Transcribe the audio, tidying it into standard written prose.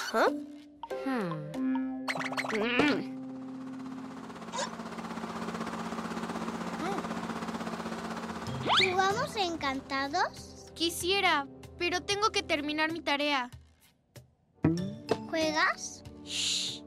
Ajá. ¿Jugamos Encantados? Quisiera, pero tengo que terminar mi tarea. ¿Juegas? Shh.